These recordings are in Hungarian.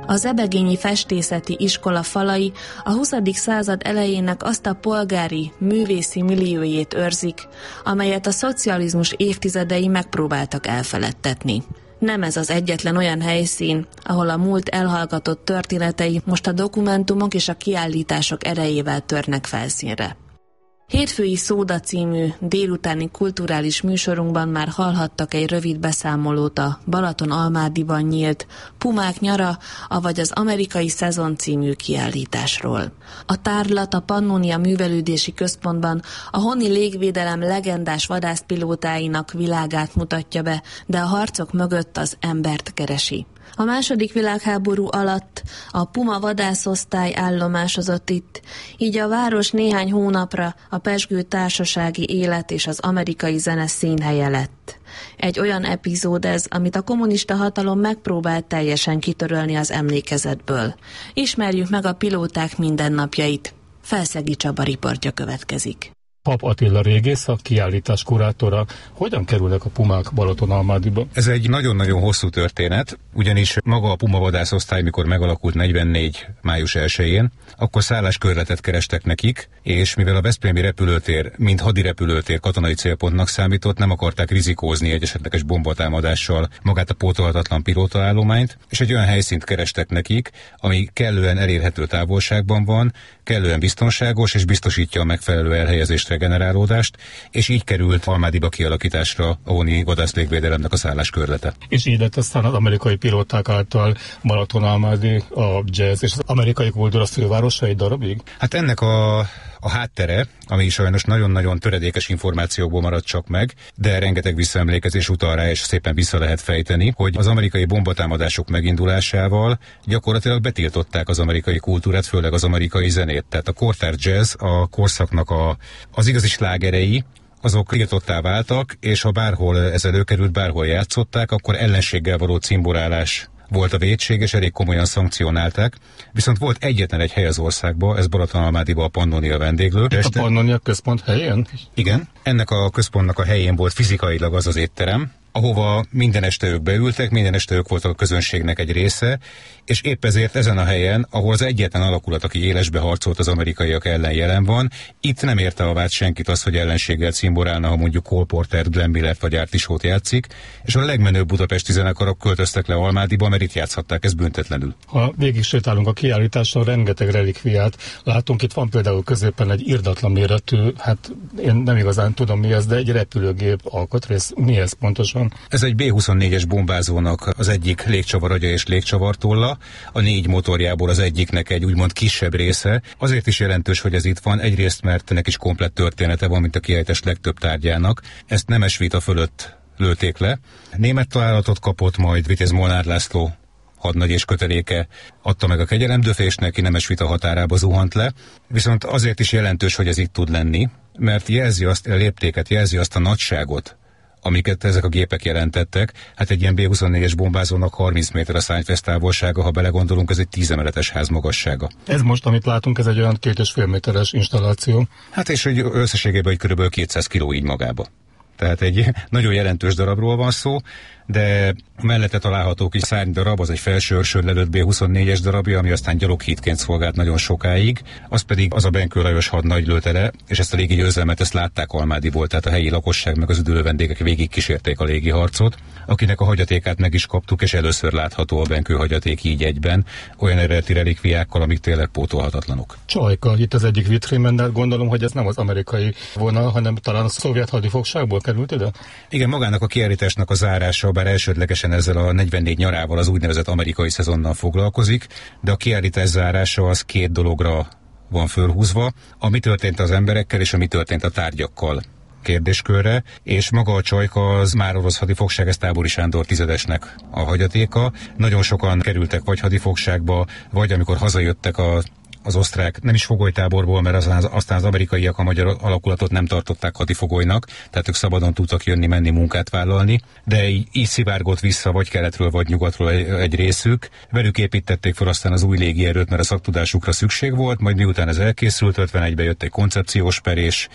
Az Ebegényi Festészeti Iskola falai a 20. század elejének azt a polgári, művészi milliójét őrzik, amelyet a szocializmus évtizedei megpróbáltak elfeledtetni. Nem ez az egyetlen olyan helyszín, ahol a múlt elhallgatott történetei most a dokumentumok és a kiállítások erejével törnek felszínre. Hétfői Szóda című délutáni kulturális műsorunkban már hallhattak egy rövid beszámolót a Balaton-Almádiban nyílt Pumák nyara, avagy az Amerikai Szezon című kiállításról. A tárlat a Pannonia Művelődési Központban a honi légvédelem legendás vadászpilótáinak világát mutatja be, de a harcok mögött az embert keresi. A II. Világháború alatt a Puma vadászosztály állomásozott itt, így a város néhány hónapra a pezsgő társasági élet és az amerikai zene színhelye lett. Egy olyan epizód ez, amit a kommunista hatalom megpróbált teljesen kitörölni az emlékezetből. Ismerjük meg a pilóták mindennapjait. Felszegi Csaba riportja következik. Pap Attila régész, a kiállítás kurátora. Hogyan kerülnek a pumák Balaton-Almádiba? Ez egy nagyon-nagyon hosszú történet, ugyanis maga a Puma vadászosztály, mikor megalakult 44. május 1-én, akkor szálláskörletet kerestek nekik, és mivel a veszprémi repülőtér, mint hadirepülőtér katonai célpontnak számított, nem akarták rizikózni egy esetleges bombatámadással magát a pótolhatatlan pilótaállományt, és egy olyan helyszínt kerestek nekik, ami kellően elérhető távolságban van, kellően biztonságos, és biztosítja a megfelelő elhelyezést, regenerálódást, és így került Almádiba kialakításra a honi vadászlégvédelemnek a szálláskörlete. És így lett aztán az amerikai pilóták által Balaton-Almádi, a jazz és az amerikai kultúra fővárosa egy darabig? Hát ennek a háttere, ami sajnos nagyon-nagyon töredékes információkból maradt csak meg, de rengeteg visszaemlékezés utal rá, és szépen vissza lehet fejteni, hogy az amerikai bombatámadások megindulásával gyakorlatilag betiltották az amerikai kultúrát, főleg az amerikai zenét. Tehát a kortár jazz, a korszaknak az igazi slágerei, azok tiltottá váltak, és ha bárhol ez előkerült, bárhol játszották, akkor ellenséggel való cimborálás volt a vétség, és elég komolyan szankcionálták. Viszont volt egyetlen egy hely az országban, ez Balaton-Almádiba a Pannonia vendéglő. A Pannonia központ helyén? Igen. Ennek a központnak a helyén volt fizikailag az az étterem, ahova minden este ők beültek, minden este ők voltak a közönségnek egy része, és épp ezért ezen a helyen, ahol az egyetlen alakulat, aki élesbe harcolt az amerikaiak ellen jelen van, itt nem érte a vád senkit az, hogy ellenséggel cimborálna, ha mondjuk Cole Porter, Glenn Miller vagy Art Ishot játszik, és a legmenőbb budapesti zenekarok költöztek le Almádiba, mert itt játszhatták ezt büntetlenül. Ha végig sétálunk a kiállításon, rengeteg relikviát látunk, itt van például középen egy irdatlan méretű, hát én nem igazán tudom mi ez, de egy repülőgép alkatrész. Mi ez pontosan? Ez egy B-24-es bombázónak az egyik légcsavaragya és légcsavartolla, a 4 motorjából az egyiknek egy úgymond kisebb része. Azért is jelentős, hogy ez itt van, egyrészt mert ennek is komplett története van, mint a kiállítás legtöbb tárgyának. Ezt nemes vita fölött lőtték le. Német találatot kapott, majd Vitéz Molnár László hadnagy és köteléke adta meg a kegyelemdöfést, ki nemes vita határába zuhant le. Viszont azért is jelentős, hogy ez itt tud lenni, mert jelzi azt a léptéket, jelzi azt a nagyságot, amiket ezek a gépek jelentettek. Hát egy ilyen B-24-es bombázónak 30 méter a szárnyfesz távolsága, ha belegondolunk, ez egy 10 emeletes ház magassága. Ez most, amit látunk, ez egy olyan 2,5 méteres installáció. Hát és hogy összességében egy kb. 200 kiló így magába. Tehát egy nagyon jelentős darabról van szó, de mellette található kis szárnydarab, az egy felső őrsön lelőtt B-24-es darabja, ami aztán gyaloghídként szolgált nagyon sokáig, az pedig az a Benkő Lajos hadnagy lőtte le, és ezt a légi győzelmet ezt látták Almádiból, tehát a helyi lakosság meg az üdülő vendégek végig kísérték a légi harcot, akinek a hagyatékát meg is kaptuk, és először látható a Benkő hagyaték így egyben, olyan eredeti relikviákkal, amik tényleg pótolhatatlanok. Csajka, itt az egyik vitrínben, de gondolom, hogy ez nem az amerikai vonal, hanem talán a szovjet hadifogságból került ide? Igen, magának a kiállításnak a zárása, bár elsődlegesen ezzel a 44 nyarával, az úgynevezett amerikai szezonnal foglalkozik, de a kiállítás zárása az 2 dologra van fölhúzva, ami történt az emberekkel és ami történt a tárgyakkal kérdéskörre, és maga a csajka az már orosz hadifogság, ez Tábori Sándor tizedesnek a hagyatéka. Nagyon sokan kerültek vagy hadifogságba, vagy amikor hazajöttek az osztrák, nem is fogolytáborból, mert aztán az amerikaiak a magyar alakulatot nem tartották hadifogolynak, tehát ők szabadon tudtak jönni, menni, munkát vállalni, de így szivárgott vissza vagy keletről, vagy nyugatról egy részük. Velük építették fel aztán az új légierőt, mert a szaktudásukra szükség volt, majd miután ez elkészült, 51-ben jött egy koncepciós per, és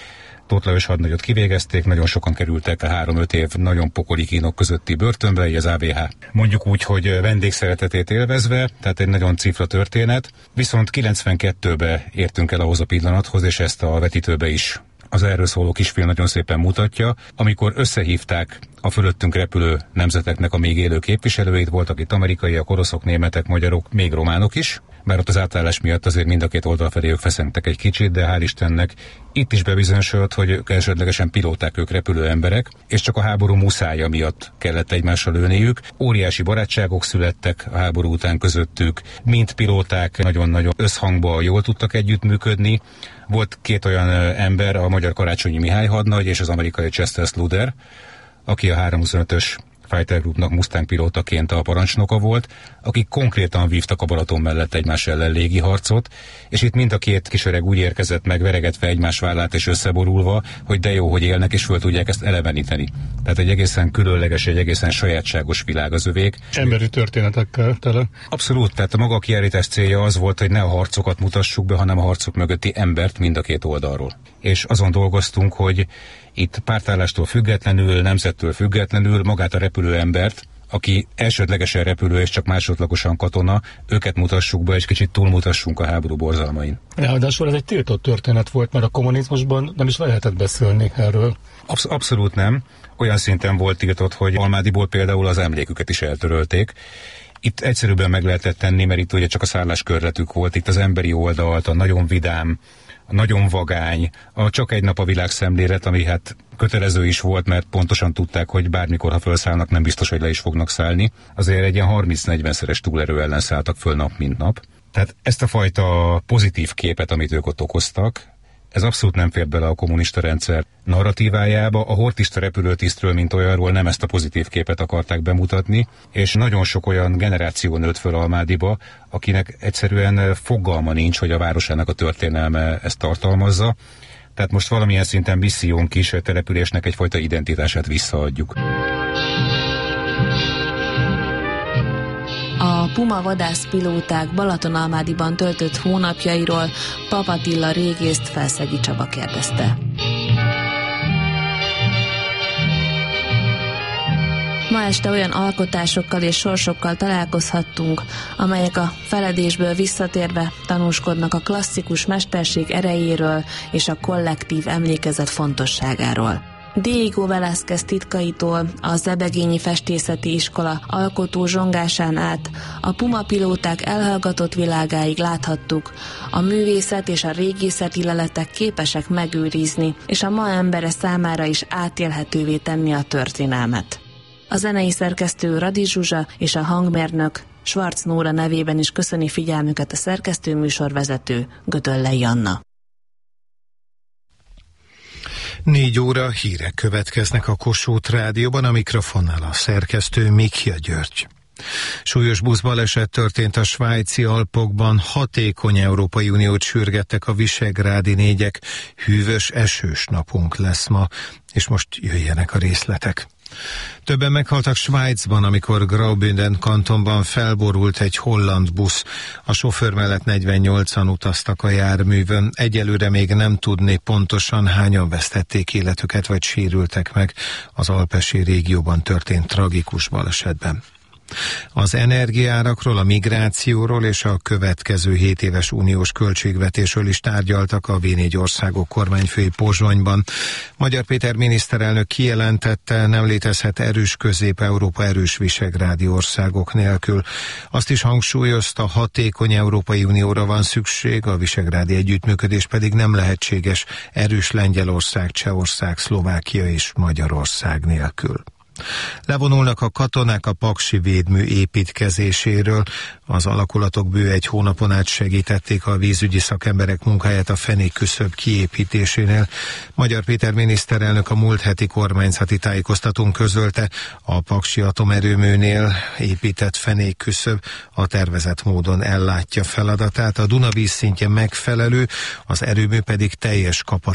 Tóth Lajos hadnagyot kivégezték, nagyon sokan kerültek a 3-5 év nagyon pokoli kínok közötti börtönbe, így az AVH. Mondjuk úgy, hogy vendégszeretetét élvezve, tehát egy nagyon cifra történet. Viszont 92-be értünk el ahhoz a pillanathoz, és ezt a vetítőbe is az erről szóló kisfilm nagyon szépen mutatja, amikor összehívták a fölöttünk repülő nemzeteknek a még élő képviselőit, voltak itt amerikaiak, oroszok, németek, magyarok, még románok is, bár ott az átállás miatt azért mind a két oldal felé ők feszengtek egy kicsit, de hál' Istennek itt is bebizonyosodott, hogy ők elsődlegesen pilóták, ők repülő emberek, és csak a háború muszája miatt kellett egymással lőniük. Óriási barátságok születtek a háború után közöttük, mint pilóták nagyon-nagyon összhangban jól tudtak együttműködni. Volt 2 olyan ember, a magyar Karácsonyi Mihály hadnagy és az amerikai Chester Sluder, aki a 325-ös Fighter Groupnak Mustang pilótaként a parancsnoka volt, akik konkrétan vívtak a Balaton mellett egymás ellen légiharcot, és itt mind a 2 kisöreg úgy érkezett meg, veregetve egymás vállát és összeborulva, hogy de jó, hogy élnek, és föl tudják ezt eleveníteni. Tehát egy egészen különleges, egy egészen sajátságos világ az övék. Emberi történetekkel tele. Abszolút, tehát a maga kiállítás célja az volt, hogy ne a harcokat mutassuk be, hanem a harcok mögötti embert mind a 2 oldalról. És azon dolgoztunk, hogy itt pártállástól függetlenül, nemzettől függetlenül magát a repülőembert, aki elsődlegesen repülő és csak másodlagosan katona, őket mutassuk be, és kicsit túlmutassunk a háború borzalmain. Ráadásul ez egy tiltott történet volt, mert a kommunizmusban nem is lehetett beszélni erről. Abszolút nem. Olyan szinten volt tiltott, hogy Almádiból például az emléküket is eltörölték. Itt egyszerűbben meg lehetett tenni, mert itt ugye csak a szálláskörletük volt, itt az emberi oldalt, a nagyon vidám, a nagyon vagány, a csak egy nap a világ szemlélet, ami hát kötelező is volt, mert pontosan tudták, hogy bármikor, ha felszállnak, nem biztos, hogy le is fognak szállni. Azért egy ilyen 30-40-szeres túlerő ellen szálltak föl nap, mint nap. Tehát ezt a fajta pozitív képet, amit ők ott okoztak, ez abszolút nem fér bele a kommunista rendszer narratívájába. A hortista repülőtisztről, mint olyanról nem ezt a pozitív képet akarták bemutatni, és nagyon sok olyan generáció nőtt föl Almádiba, akinek egyszerűen fogalma nincs, hogy a városának a történelme ezt tartalmazza. Tehát most valamilyen szinten missziónk is, a településnek egyfajta identitását visszaadjuk. A Puma vadászpilóták Balatonalmádiban töltött hónapjairól Pap Attila régészt Felszegi Csaba kérdezte. Ma este olyan alkotásokkal és sorsokkal találkozhattunk, amelyek a feledésből visszatérve tanúskodnak a klasszikus mesterség erejéről és a kollektív emlékezet fontosságáról. Diego Velázquez titkaitól a Zebegényi Festészeti Iskola alkotó zsongásán át a Puma pilóták elhallgatott világáig láthattuk, a művészet és a régészeti leletek képesek megőrizni, és a ma embere számára is átélhetővé tenni a történelmet. A zenei szerkesztő Radi Zsuzsa és a hangmérnök Schwarz Nóra nevében is köszöni figyelmüket a szerkesztő műsorvezető Gödöllei Anna. 4 óra hírek következnek a Kossuth Rádióban, a mikrofonnál a szerkesztő Mikja György. Súlyos buszbaleset történt a svájci Alpokban, hatékony Európai Uniót sürgettek a visegrádi 4-ek, hűvös, esős napunk lesz ma, és most jöjjenek a részletek. Többen meghaltak Svájcban, amikor Graubünden kantonban felborult egy holland busz. A sofőr mellett 48-an utaztak a járművön. Egyelőre még nem tudni pontosan, hányan vesztették életüket vagy sérültek meg az alpesi régióban történt tragikus balesetben. Az energiaárakról, a migrációról és a következő 7 éves uniós költségvetésről is tárgyaltak a V4 országok kormányfői Pozsonyban. Magyar Péter miniszterelnök kijelentette, nem létezhet erős Közép-Európa erős visegrádi országok nélkül. Azt is hangsúlyozta, hatékony Európai Unióra van szükség, a visegrádi együttműködés pedig nem lehetséges erős Lengyelország, Csehország, Szlovákia és Magyarország nélkül. Levonulnak a katonák a paksi védmű építkezéséről. Az alakulatok bő 1 hónapon át segítették a vízügyi szakemberek munkáját a fenékküszöb kiépítésénél. Magyar Péter miniszterelnök a múlt heti kormányzati tájékoztatón közölte, a paksi atomerőműnél épített fenékküszöb a tervezett módon ellátja feladatát. A Duna vízszintje megfelelő, az erőmű pedig teljes kapacitású